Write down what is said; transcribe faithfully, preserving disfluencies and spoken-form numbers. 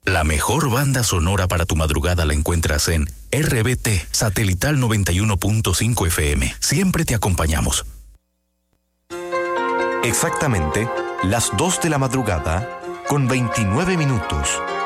La mejor banda sonora para tu madrugada la encuentras en R B T Satelital noventa y uno punto cinco F M. Siempre te acompañamos. Exactamente las dos de la madrugada con veintinueve minutos.